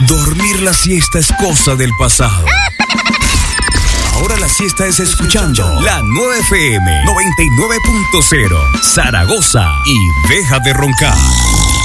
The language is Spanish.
Dormir la siesta es cosa del pasado. Ahora la siesta es escuchando la 9FM 99.0 Zaragoza y deja de roncar.